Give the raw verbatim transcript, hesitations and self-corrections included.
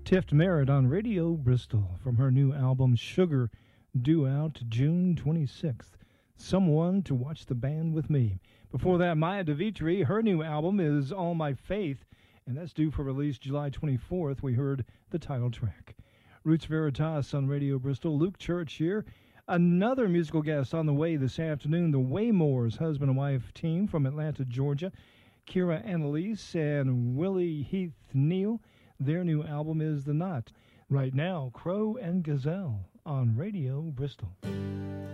Tift Merritt on Radio Bristol from her new album Sugar, due out June twenty-sixth. Someone to Watch the Band with Me. Before that, Maya DeVitri, her new album is All My Faith, and that's due for release July twenty-fourth. We heard the title track. Roots Veritas on Radio Bristol. Luke Church here. Another musical guest on the way this afternoon, the Waymores, husband and wife team from Atlanta, Georgia. Kira Annalise and Willie Heath Neal. Their new album is The Knot. Right now, Crow and Gazelle on Radio Bristol.